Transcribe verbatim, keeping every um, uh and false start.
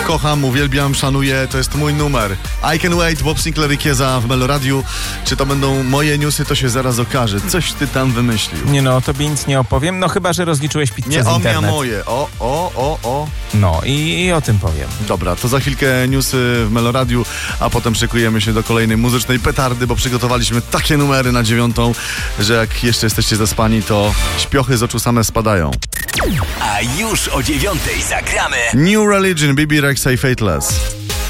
kocham, uwielbiam, szanuję, to jest mój numer. I Can Wait, Bob Sinclair i Kieza w Meloradiu. Czy to będą moje newsy, to się zaraz okaże. Coś ty tam wymyślił. Nie no, tobie nic nie opowiem, no chyba, że rozliczyłeś pizzę Nie z o mnie, a internet. moje. O, o, o, o. No i, i o tym powiem. Dobra, to za chwilkę newsy w Meloradiu, a potem szykujemy się do kolejnej muzycznej petardy, bo przygotowaliśmy takie numery na dziewiątą, że jak jeszcze jesteście zaspani, to śpiochy z oczu same spadają. A już o dziewiątej zagramy New Religion, B B Rexa i Fateless.